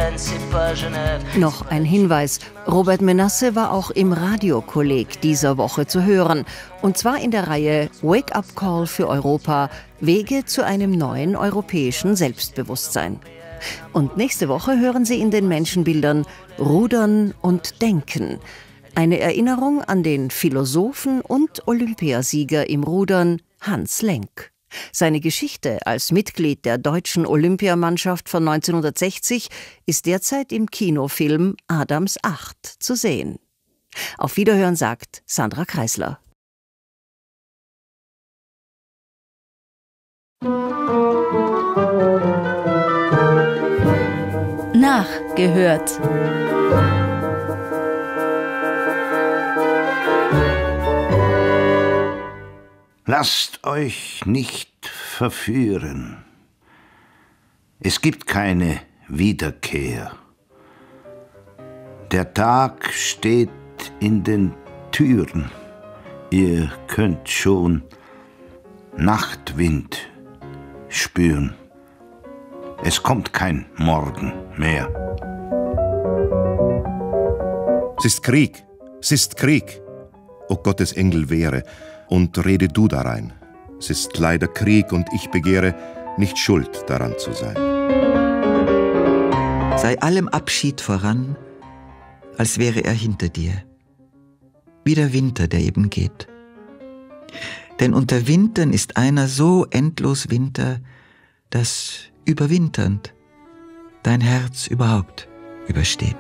Noch ein Hinweis: Robert Menasse war auch im Radiokolleg dieser Woche zu hören. Und zwar in der Reihe Wake-up Call für Europa – Wege zu einem neuen europäischen Selbstbewusstsein. Und nächste Woche hören Sie in den Menschenbildern Rudern und Denken. Eine Erinnerung an den Philosophen und Olympiasieger im Rudern Hans Lenk. Seine Geschichte als Mitglied der deutschen Olympiamannschaft von 1960 ist derzeit im Kinofilm Adams 8 zu sehen. Auf Wiederhören sagt Sandra Kreisler. Nachgehört. Lasst euch nicht verführen. Es gibt keine Wiederkehr. Der Tag steht in den Türen. Ihr könnt schon Nachtwind spüren. Es kommt kein Morgen mehr. Es ist Krieg, es ist Krieg. O Gottes Engel wehre, und rede du darein. Es ist leider Krieg, und ich begehre, nicht schuld daran zu sein. Sei allem Abschied voran, als wäre er hinter dir. Wie der Winter, der eben geht. Denn unter Wintern ist einer so endlos Winter, dass überwinternd dein Herz überhaupt übersteht.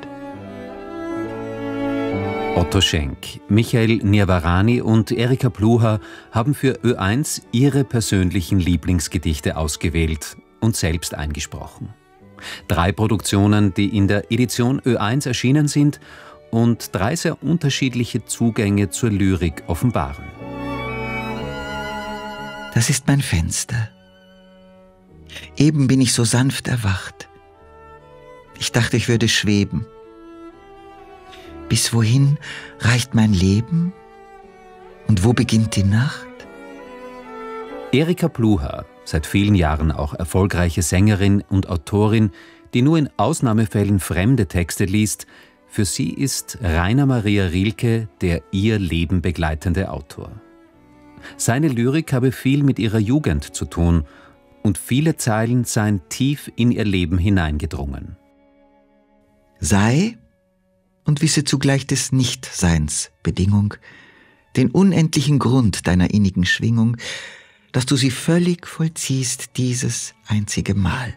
Otto Schenk, Michael Niavarani und Erika Pluhar haben für Ö1 ihre persönlichen Lieblingsgedichte ausgewählt und selbst eingesprochen. 3 Produktionen, die in der Edition Ö1 erschienen sind und 3 sehr unterschiedliche Zugänge zur Lyrik offenbaren. Das ist mein Fenster. Eben bin ich so sanft erwacht. Ich dachte, ich würde schweben. Bis wohin reicht mein Leben? Und wo beginnt die Nacht? Erika Pluhar, seit vielen Jahren auch erfolgreiche Sängerin und Autorin, die nur in Ausnahmefällen fremde Texte liest, für sie ist Rainer Maria Rilke der ihr Leben begleitende Autor. Seine Lyrik habe viel mit ihrer Jugend zu tun und viele Zeilen seien tief in ihr Leben hineingedrungen. Sei und wisse zugleich des Nichtseins Bedingung, den unendlichen Grund deiner innigen Schwingung, dass du sie völlig vollziehst dieses einzige Mal.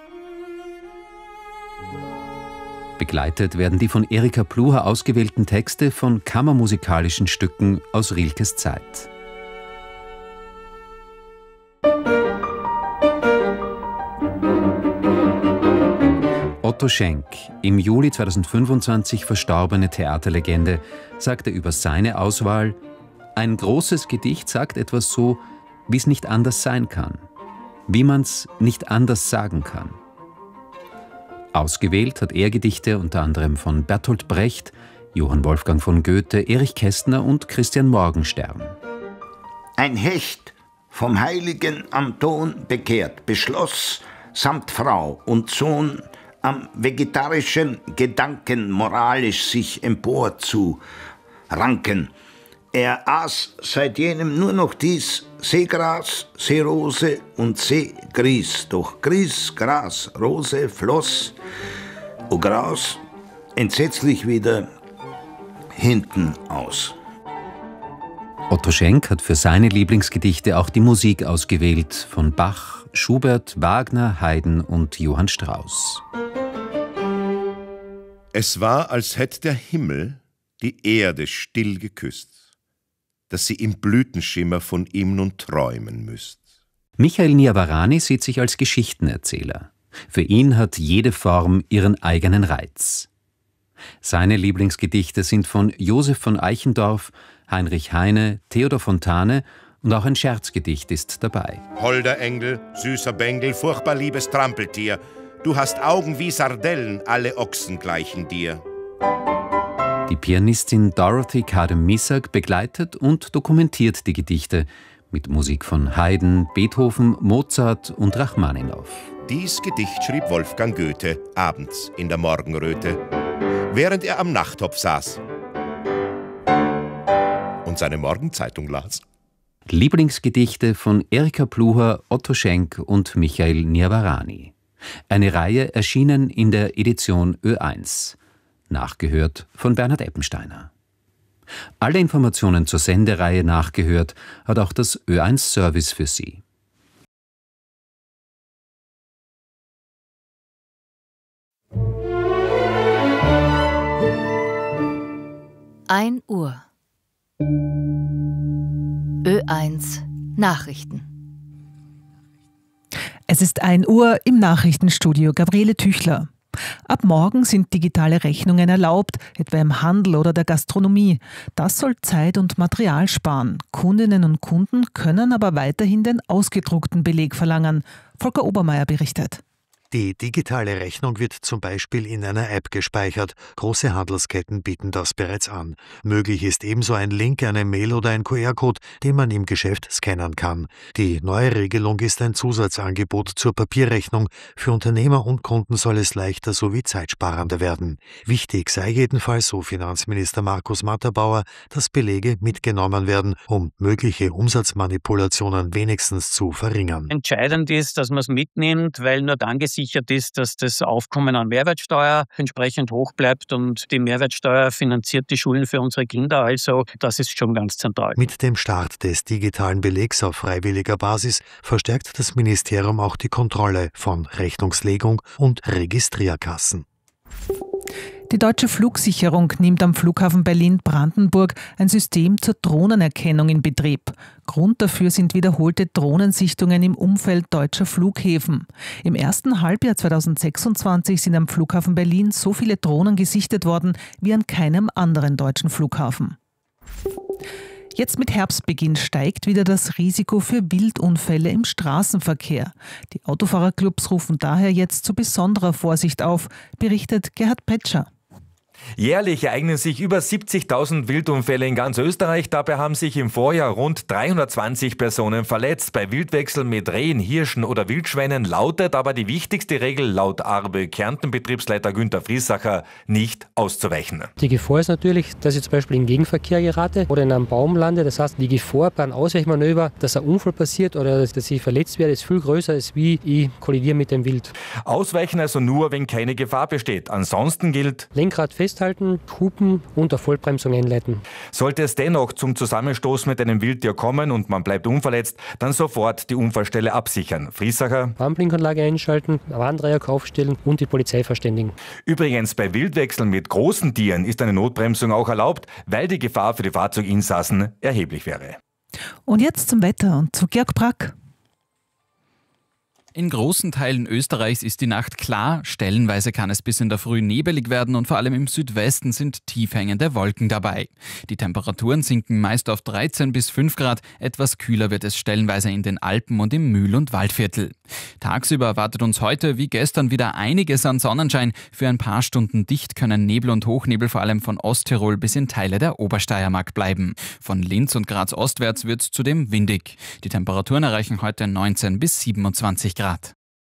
Begleitet werden die von Erika Pluhar ausgewählten Texte von kammermusikalischen Stücken aus Rilkes Zeit. Otto Schenk, im Juli 2025 verstorbene Theaterlegende, sagte über seine Auswahl: Ein großes Gedicht sagt etwas so, wie es nicht anders sein kann, wie man's nicht anders sagen kann. Ausgewählt hat er Gedichte unter anderem von Bertolt Brecht, Johann Wolfgang von Goethe, Erich Kästner und Christian Morgenstern. Ein Hecht, vom heiligen Anton bekehrt, beschloss, samt Frau und Sohn am vegetarischen Gedanken moralisch sich empor zu ranken. Er aß seit jenem nur noch dies Seegras, Seerose und Seegries. Doch Gries, Gras, Rose floss, o Gras, entsetzlich wieder hinten aus. Otto Schenk hat für seine Lieblingsgedichte auch die Musik ausgewählt von Bach, Schubert, Wagner, Haydn und Johann Strauss. Es war, als hätt der Himmel die Erde still geküsst, dass sie im Blütenschimmer von ihm nun träumen müsst. Michael Niavarani sieht sich als Geschichtenerzähler. Für ihn hat jede Form ihren eigenen Reiz. Seine Lieblingsgedichte sind von Josef von Eichendorff, Heinrich Heine, Theodor Fontane und auch ein Scherzgedicht ist dabei. Holder Engel, süßer Bengel, furchtbar liebes Trampeltier, du hast Augen wie Sardellen, alle Ochsen gleichen dir. Die Pianistin Dorothy Kadem-Missak begleitet und dokumentiert die Gedichte mit Musik von Haydn, Beethoven, Mozart und Rachmaninow. Dies Gedicht schrieb Wolfgang Goethe abends in der Morgenröte, während er am Nachttopf saß und seine Morgenzeitung las. Lieblingsgedichte von Erika Pluhar, Otto Schenk und Michael Nirvarani. Eine Reihe erschienen in der Edition Ö1. Nachgehört von Bernhard Eppensteiner. Alle Informationen zur Sendereihe Nachgehört hat auch das Ö1 Service für Sie. Uhr. Ö1 Nachrichten. Es ist 1 Uhr im Nachrichtenstudio. Gabriele Tüchler. Ab morgen sind digitale Rechnungen erlaubt, etwa im Handel oder der Gastronomie. Das soll Zeit und Material sparen. Kundinnen und Kunden können aber weiterhin den ausgedruckten Beleg verlangen. Volker Obermeier berichtet. Die digitale Rechnung wird zum Beispiel in einer App gespeichert. Große Handelsketten bieten das bereits an. Möglich ist ebenso ein Link, eine Mail oder ein QR-Code, den man im Geschäft scannen kann. Die neue Regelung ist ein Zusatzangebot zur Papierrechnung. Für Unternehmer und Kunden soll es leichter sowie zeitsparender werden. Wichtig sei jedenfalls, so Finanzminister Markus Matterbauer, dass Belege mitgenommen werden, um mögliche Umsatzmanipulationen wenigstens zu verringern. Entscheidend ist, dass man es mitnimmt, weil nur dann gesichert ist, dass das Aufkommen an Mehrwertsteuer entsprechend hoch bleibt, und die Mehrwertsteuer finanziert die Schulen für unsere Kinder, also das ist schon ganz zentral. Mit dem Start des digitalen Belegs auf freiwilliger Basis verstärkt das Ministerium auch die Kontrolle von Rechnungslegung und Registrierkassen. Die Deutsche Flugsicherung nimmt am Flughafen Berlin-Brandenburg ein System zur Drohnenerkennung in Betrieb. Grund dafür sind wiederholte Drohnensichtungen im Umfeld deutscher Flughäfen. Im ersten Halbjahr 2026 sind am Flughafen Berlin so viele Drohnen gesichtet worden wie an keinem anderen deutschen Flughafen. Jetzt mit Herbstbeginn steigt wieder das Risiko für Wildunfälle im Straßenverkehr. Die Autofahrerclubs rufen daher jetzt zu besonderer Vorsicht auf, berichtet Gerhard Petscher. Jährlich ereignen sich über 70.000 Wildunfälle in ganz Österreich. Dabei haben sich im Vorjahr rund 320 Personen verletzt. Bei Wildwechseln mit Rehen, Hirschen oder Wildschweinen lautet aber die wichtigste Regel laut ARBE Kärnten-Betriebsleiter Günther Friesacher: nicht auszuweichen. Die Gefahr ist natürlich, dass ich zum Beispiel in Gegenverkehr gerate oder in einem Baum lande. Das heißt, die Gefahr bei einem Ausweichmanöver, dass ein Unfall passiert oder dass ich verletzt werde, ist viel größer, als wie ich kollidiere mit dem Wild. Ausweichen also nur, wenn keine Gefahr besteht. Ansonsten gilt: Lenkrad festhalten, hupen und eine Vollbremsung einleiten. Sollte es dennoch zum Zusammenstoß mit einem Wildtier kommen und man bleibt unverletzt, dann sofort die Unfallstelle absichern. Friesacher: Warnblinkanlage einschalten, Warndreieck aufstellen und die Polizei verständigen. Übrigens, bei Wildwechseln mit großen Tieren ist eine Notbremsung auch erlaubt, weil die Gefahr für die Fahrzeuginsassen erheblich wäre. Und jetzt zum Wetter und zu Georg Brack. In großen Teilen Österreichs ist die Nacht klar, stellenweise kann es bis in der Früh nebelig werden und vor allem im Südwesten sind tief hängende Wolken dabei. Die Temperaturen sinken meist auf 13 bis 5 Grad, etwas kühler wird es stellenweise in den Alpen und im Mühl- und Waldviertel. Tagsüber erwartet uns heute wie gestern wieder einiges an Sonnenschein. Für ein paar Stunden dicht können Nebel und Hochnebel vor allem von Osttirol bis in Teile der Obersteiermark bleiben. Von Linz und Graz ostwärts wird es zudem windig. Die Temperaturen erreichen heute 19 bis 27 Grad.